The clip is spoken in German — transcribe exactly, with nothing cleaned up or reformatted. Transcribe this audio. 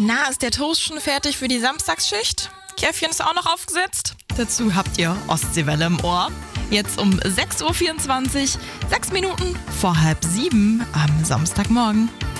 Na, ist der Toast schon fertig für die Samstagsschicht? Käffchen ist auch noch aufgesetzt? Dazu habt ihr Ostseewelle im Ohr. Jetzt um sechs Uhr vierundzwanzig, sechs Minuten vor halb sieben am Samstagmorgen.